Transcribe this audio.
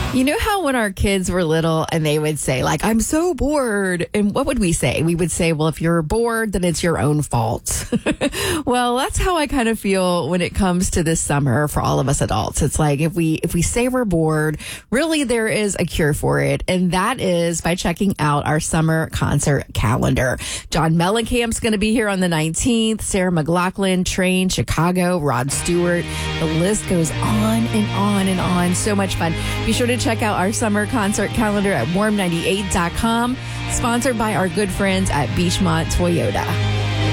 You know how when our kids were little and they would say, like, I'm so bored. And what would we say? We would say, well, if you're bored, then it's your own fault. Well, that's how I kind of feel when it comes to this summer for all of us adults. It's like if we say we're bored, really there is a cure for it. And that is by checking out our summer concert calendar. John Mellencamp's going to be here on the 19th. Sarah McLachlan, Train, Chicago, Rod Stewart. The list goes on and on and on. So much fun. Be sure to check out our summer concert calendar at warm98.com, sponsored by our good friends at Beachmont Toyota.